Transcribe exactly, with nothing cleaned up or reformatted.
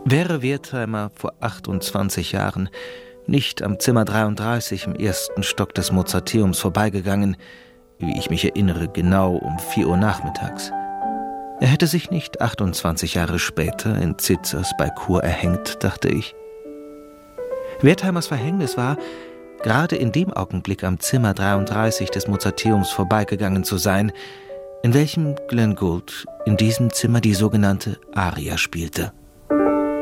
Wäre Wertheimer vor achtundzwanzig Jahren nicht am Zimmer dreiunddreißig im ersten Stock des Mozarteums vorbeigegangen, wie ich mich erinnere, genau um vier Uhr nachmittags, er hätte sich nicht achtundzwanzig Jahre später in Zitzers bei Chur erhängt, dachte ich. Wertheimers Verhängnis war, gerade in dem Augenblick am Zimmer dreiunddreißig des Mozarteums vorbeigegangen zu sein, in welchem Glenn Gould in diesem Zimmer die sogenannte Aria spielte.